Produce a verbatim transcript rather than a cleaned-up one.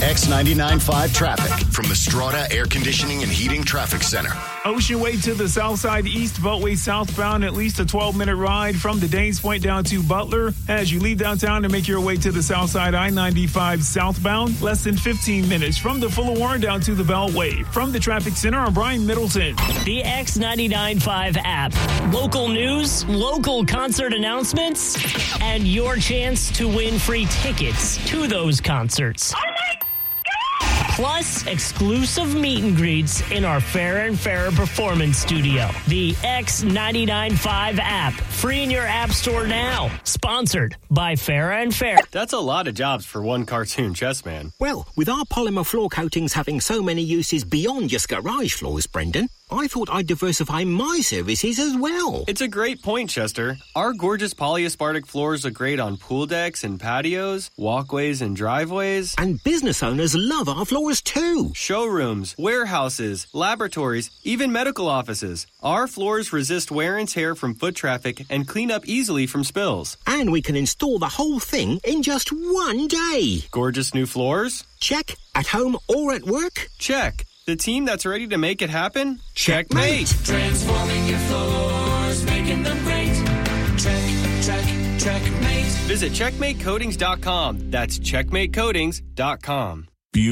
X ninety-nine point five traffic from the Strata Air Conditioning and Heating Traffic Center. Ocean Way to the south side east, Beltway southbound, at least a twelve-minute ride from the Danes Point down to Butler. As you leave downtown and make your way to the south side I ninety-five southbound, less than fifteen minutes from the Fuller Warren down to the Beltway. From the Traffic Center, I'm Brian Middleton. The X ninety-nine point five app. Local news, local concert announcements, and your chance to win free tickets to those concerts. Oh my Plus, exclusive meet and greets in our Fairer and Fairer Performance Studio. The X ninety-nine point five app. Free in your app store now. Sponsored by Fairer and Fairer. That's a lot of jobs for one cartoon chess man. Well, with our polymer floor coatings having so many uses beyond just garage floors, Brendan, I thought I'd diversify my services as well. It's a great point, Chester. Our gorgeous polyaspartic floors look great on pool decks and patios, walkways and driveways. And business owners love our floors too. Showrooms, warehouses, laboratories, even medical offices. Our floors resist wear and tear from foot traffic and clean up easily from spills. And we can install the whole thing in just one day. Gorgeous new floors? Check. At home or at work? Check. The team that's ready to make it happen? Checkmate! Transforming your floors, making them great. Check, check, checkmate. Visit checkmate coatings dot com. That's checkmate coatings dot com.